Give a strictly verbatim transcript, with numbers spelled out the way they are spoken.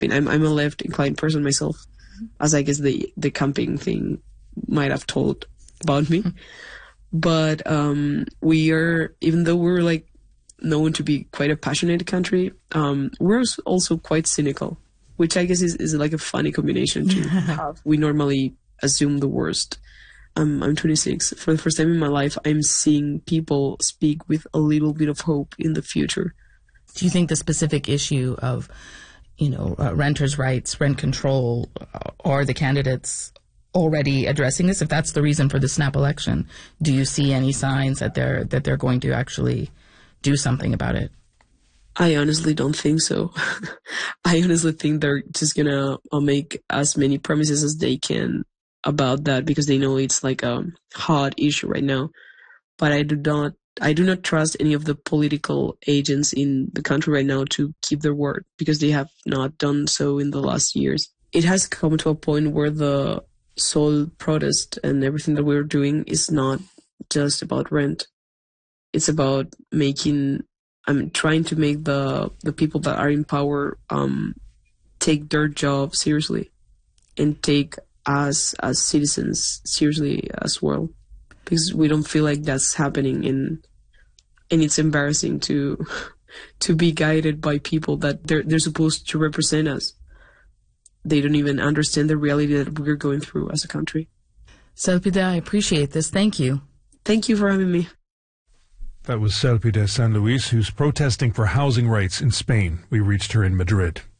mean, I'm I'm a left-inclined person myself, as I guess the the camping thing might have told about me. But um, we are, even though we're like known to be quite a passionate country, um, we're also quite cynical, which I guess is, is like a funny combination to have. We normally assume the worst. Um, I'm twenty-six. For the first time in my life, I'm seeing people speak with a little bit of hope in the future. Do you think the specific issue of, you know, uh, renters' rights, rent control, uh, are the candidates already addressing this? If that's the reason for the snap election, do you see any signs that they're that they're going to actually do something about it? I honestly don't think so. I honestly think they're just gonna uh, make as many promises as they can about that because they know it's like a hot issue right now. But I do not, I do not trust any of the political agents in the country right now to keep their word because they have not done so in the last years. It has come to a point where the sole protest and everything that we're doing is not just about rent. It's about making, I'm trying to make the the people that are in power um, take their job seriously and take us as citizens seriously as well, because we don't feel like that's happening, in, and it's embarrassing to to be guided by people that they're they're supposed to represent us. They don't even understand the reality that we're going through as a country. Selpida, I appreciate this. Thank you. Thank you for having me. That was Selpida San Luis, who's protesting for housing rights in Spain. We reached her in Madrid.